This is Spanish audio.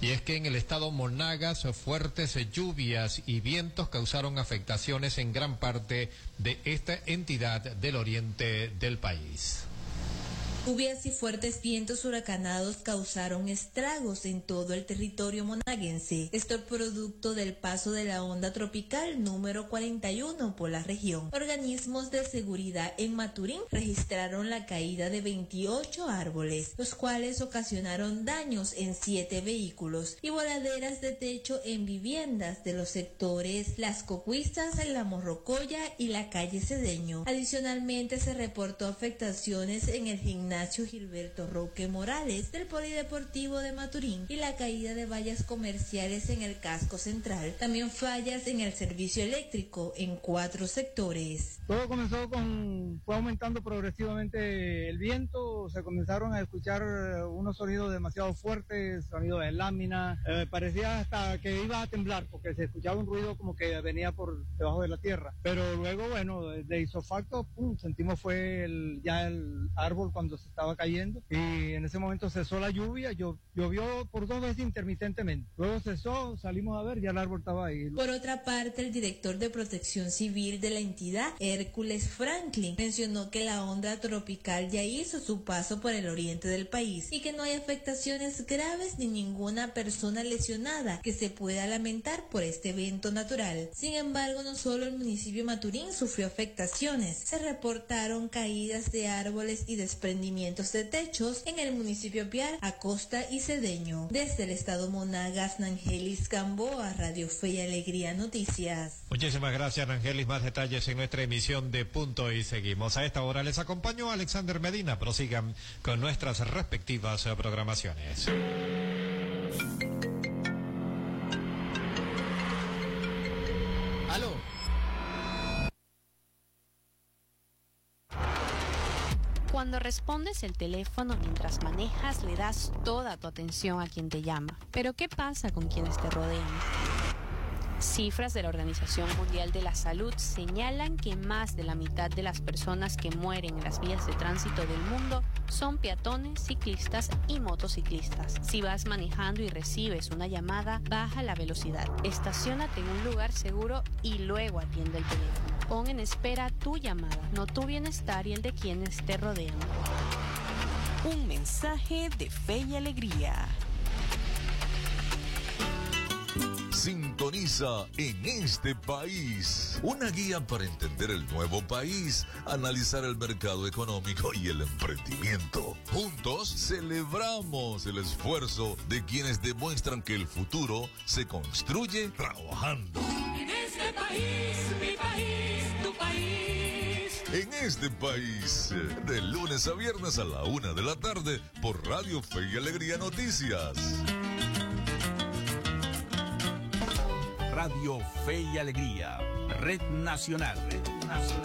Y es que en el estado Monagas, fuertes lluvias y vientos causaron afectaciones en gran parte de esta entidad del oriente del país. Lluvias y fuertes vientos huracanados causaron estragos en todo el territorio monaguense. Esto es producto del paso de la onda tropical número 41 por la región. Organismos de seguridad en Maturín registraron la caída de 28 árboles, los cuales ocasionaron daños en 7 vehículos y voladeras de techo en viviendas de los sectores Las Cocuistas, La Morrocoya y la calle Cedeño. Adicionalmente se reportó afectaciones en el gimnasio Gilberto Roque Morales del Polideportivo de Maturín y la caída de vallas comerciales en el casco central. También fallas en el servicio eléctrico en 4 sectores. Todo comenzó fue aumentando progresivamente el viento, se comenzaron a escuchar unos sonidos demasiado fuertes, sonidos de lámina, parecía hasta que iba a temblar porque se escuchaba un ruido como que venía por debajo de la tierra, pero luego bueno, de isofacto, sentimos fue ya el árbol cuando se estaba cayendo y en ese momento cesó la lluvia, llovió por 2 veces intermitentemente, luego cesó, salimos a ver, ya el árbol estaba ahí. Por otra parte, el director de Protección Civil de la entidad, Hércules Franklin, mencionó que la onda tropical ya hizo su paso por el oriente del país y que no hay afectaciones graves ni ninguna persona lesionada que se pueda lamentar por este evento natural. Sin embargo, no solo el municipio de Maturín sufrió afectaciones, se reportaron caídas de árboles y desprendimientos de techos en el municipio Piar, Acosta y Cedeño. Desde el estado Monagas, Nangelis Gamboa, Radio Fe y Alegría Noticias. Muchísimas gracias, Nangelis. Más detalles en nuestra emisión de Punto y Seguimos. A esta hora les acompañó Alexander Medina. Prosigan con nuestras respectivas programaciones. ¿Aló? Cuando respondes el teléfono mientras manejas, le das toda tu atención a quien te llama. Pero ¿qué pasa con quienes te rodean? Cifras de la Organización Mundial de la Salud señalan que más de la mitad de las personas que mueren en las vías de tránsito del mundo son peatones, ciclistas y motociclistas. Si vas manejando y recibes una llamada, baja la velocidad, estaciónate en un lugar seguro y luego atiende el teléfono. Pon en espera tu llamada, no tu bienestar y el de quienes te rodean. Un mensaje de Fe y Alegría. Sintoniza En Este País, una guía para entender el nuevo país, analizar el mercado económico y el emprendimiento. Juntos celebramos el esfuerzo de quienes demuestran que el futuro se construye trabajando. En este país, mi país, tu país. En Este País, de lunes a viernes a la 1 de la tarde por Radio Fe y Alegría Noticias. Radio Fe y Alegría, Red Nacional.